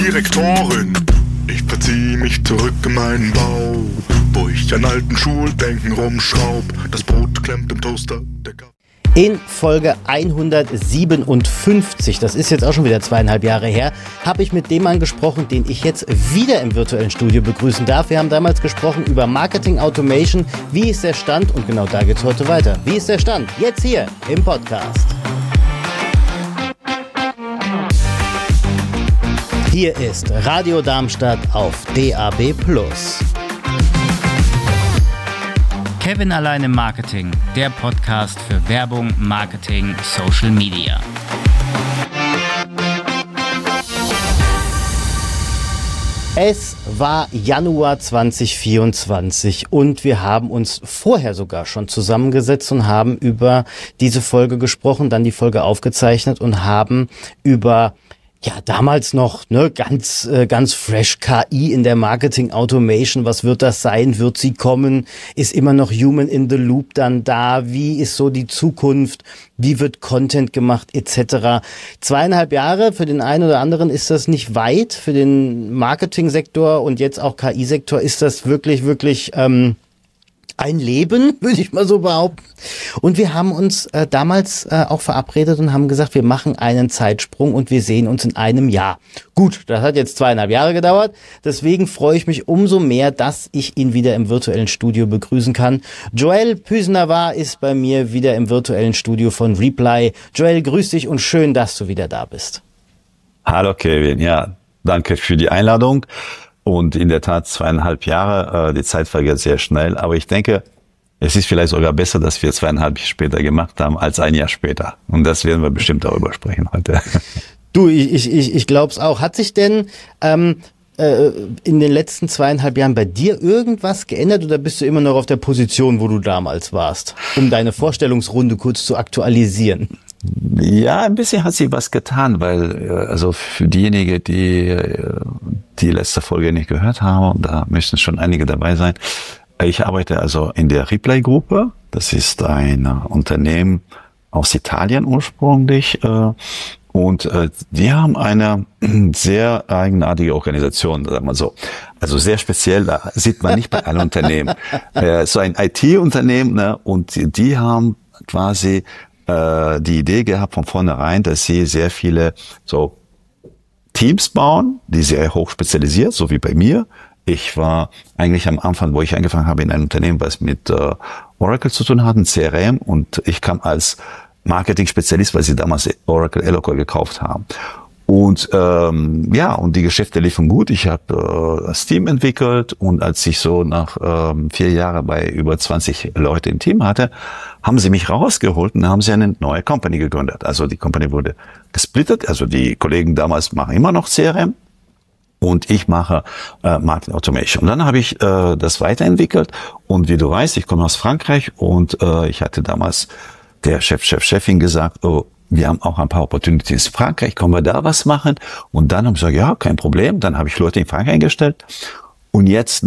Direktorin, ich verzieh mich zurück in meinen Bau, wo ich an alten Schulbänken rumschraub, das Brot klemmt im Toaster, der In Folge 157, das ist jetzt auch schon wieder 2,5 Jahre her, habe ich mit dem Mann gesprochen, den ich jetzt wieder im virtuellen Studio begrüßen darf. Wir haben damals gesprochen über Marketing Automation. Wie ist der Stand? Und genau da geht's heute weiter. Wie ist der Stand? Jetzt hier im Podcast. Hier ist Radio Darmstadt auf DAB+. Kevin allein im Marketing, der Podcast für Werbung, Marketing, Social Media. Es war Januar 2024 und wir haben uns vorher sogar schon zusammengesetzt und haben über diese Folge gesprochen, dann die Folge aufgezeichnet und haben über damals noch ganz fresh KI in der Marketing Automation. Was wird das sein? Wird sie kommen? Ist immer noch Human in the Loop dann da? Wie ist so die Zukunft? Wie wird Content gemacht etc.? 2,5 Jahre, für den einen oder anderen ist das nicht weit. Für den Marketing-Sektor und jetzt auch KI-Sektor ist das wirklich ein Leben, würde ich mal so behaupten. Und wir haben uns damals auch verabredet und haben gesagt, wir machen einen Zeitsprung und wir sehen uns in einem Jahr. Gut, das hat jetzt 2,5 Jahre gedauert. Deswegen freue ich mich umso mehr, dass ich ihn wieder im virtuellen Studio begrüßen kann. Joel Püsenaar ist bei mir wieder im virtuellen Studio von Reply. Joel, grüß dich und schön, dass du wieder da bist. Hallo Kevin, ja, danke für die Einladung. Und in der Tat 2,5 Jahre, die Zeit vergeht sehr schnell. Aber ich denke, es ist vielleicht sogar besser, dass wir 2,5 später gemacht haben, als ein Jahr später. Und das werden wir bestimmt darüber sprechen heute. Du, ich glaube es auch. Hat sich denn in den letzten 2,5 Jahren bei dir irgendwas geändert oder bist du immer noch auf der Position, wo du damals warst? Um deine Vorstellungsrunde kurz zu aktualisieren. Ja, ein bisschen hat sich was getan, weil also für diejenigen, die die letzte Folge nicht gehört haben, und da müssen schon einige dabei sein. Ich arbeite also in der Reply-Gruppe. Das ist ein Unternehmen aus Italien ursprünglich. Und die haben eine sehr eigenartige Organisation, sagen wir so. Also sehr speziell, da sieht man nicht bei allen Unternehmen. So ein IT-Unternehmen, ne? Und die haben quasi die Idee gehabt von vornherein, dass sie sehr viele so Teams bauen, die sehr hoch spezialisiert, so wie bei mir. Ich war eigentlich am Anfang, wo ich angefangen habe, in einem Unternehmen, was mit Oracle zu tun hat, ein CRM, und ich kam als Marketing-Spezialist, weil sie damals Oracle Eloqua gekauft haben. Und und die Geschäfte liefen gut. Ich habe das Team entwickelt, und als ich so nach 4 Jahren bei über 20 Leute im Team hatte, haben sie mich rausgeholt und haben sie eine neue Company gegründet. Also die Company wurde gesplittet. Also die Kollegen damals machen immer noch CRM und ich mache Marketing Automation. Und dann habe ich das weiterentwickelt, und wie du weißt, ich komme aus Frankreich, und ich hatte damals der Chefin gesagt, wir haben auch ein paar Opportunities in Frankreich, können wir da was machen? Und dann haben sie gesagt, ja, kein Problem. Dann habe ich Leute in Frankreich eingestellt. Und jetzt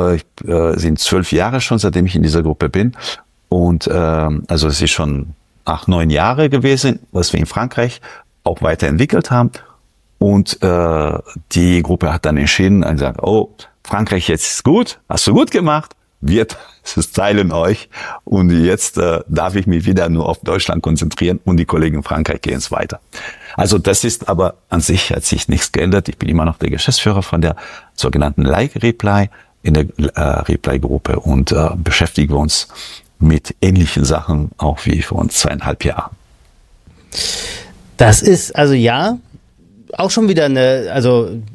sind 12 Jahre schon, seitdem ich in dieser Gruppe bin. Und also es ist schon 8, 9 Jahre gewesen, was wir in Frankreich auch weiterentwickelt haben. Und die Gruppe hat dann entschieden und gesagt, Frankreich jetzt ist gut, hast du gut gemacht. Wir teilen euch, und jetzt darf ich mich wieder nur auf Deutschland konzentrieren, und die Kollegen in Frankreich gehen es weiter. Also das ist aber an sich, hat sich nichts geändert. Ich bin immer noch der Geschäftsführer von der sogenannten Like Reply in der Reply-Gruppe, und beschäftigen wir uns mit ähnlichen Sachen auch wie vor uns 2,5 Jahren. Das ist also auch schon wieder